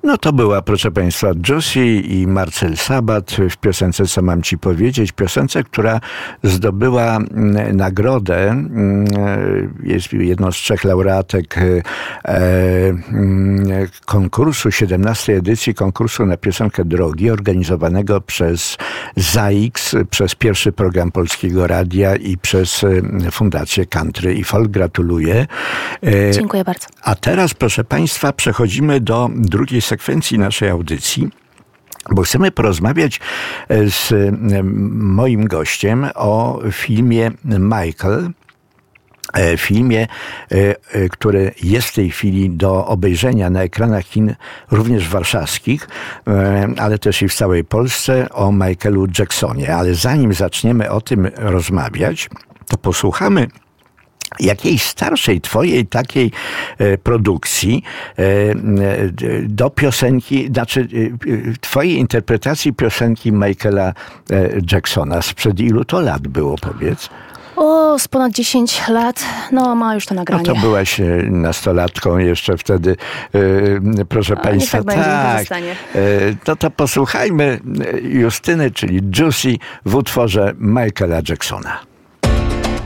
No to była, proszę Państwa, Juicy i Marcel Sabat w piosence Co mam Ci powiedzieć? Piosence, która zdobyła nagrodę. Jest jedną z 3 laureatek konkursu, 17. edycji konkursu na piosenkę Drogi, organizowanego przez ZAIX, przez pierwszy program Polskiego Radia i przez Fundację Country i Folk. Gratuluję. Dziękuję bardzo. A teraz, proszę Państwa, przechodzimy do drugiej sekwencji naszej audycji, bo chcemy porozmawiać z moim gościem o filmie Michael. Filmie, który jest w tej chwili do obejrzenia na ekranach kin, również warszawskich, ale też i w całej Polsce, o Michaelu Jacksonie. Ale zanim zaczniemy o tym rozmawiać, to posłuchamy jakiejś starszej twojej takiej produkcji do piosenki, znaczy twojej interpretacji piosenki Michaela Jacksona. Sprzed ilu to lat było, powiedz? Z ponad 10 lat. Ma już to nagranie. No to byłaś nastolatką jeszcze wtedy, proszę Państwa. Niech tak będzie, to posłuchajmy Justyny, czyli Juicy w utworze Michaela Jacksona.